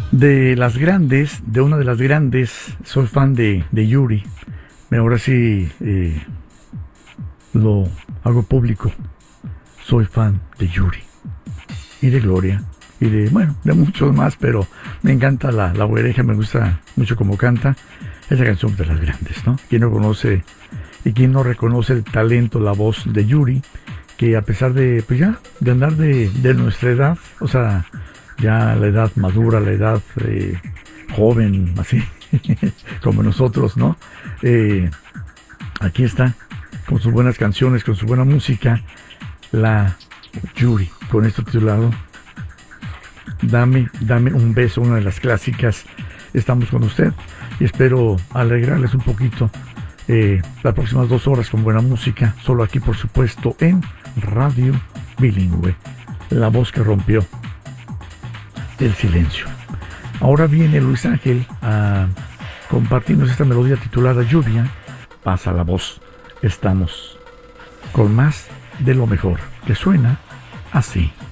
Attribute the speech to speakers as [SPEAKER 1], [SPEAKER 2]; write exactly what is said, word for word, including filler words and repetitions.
[SPEAKER 1] De las grandes, de una de las grandes, soy fan de, de Yuri. Ahora sí eh, lo hago público. Soy fan de Yuri. Y de Gloria. Y de, bueno, de muchos más, pero me encanta la, la oreja, me gusta mucho cómo canta. Esa canción de las grandes, ¿no? Quien no conoce y quien no reconoce el talento, la voz de Yuri, que a pesar de, pues ya, de andar de, de nuestra edad, o sea, ya la edad madura, la edad eh, joven, así, como nosotros, ¿no? Eh, aquí está, con sus buenas canciones, con su buena música, la Yuri, con esto titulado Dame, dame un beso, una de las clásicas. Estamos con usted y espero alegrarles un poquito eh, las próximas dos horas con buena música, solo aquí por supuesto en Radio Bilingüe, la voz que rompió el silencio. Ahora viene Luis Ángel a compartirnos esta melodía titulada Lluvia. Pasa la voz. Estamos con más de lo mejor, que suena así.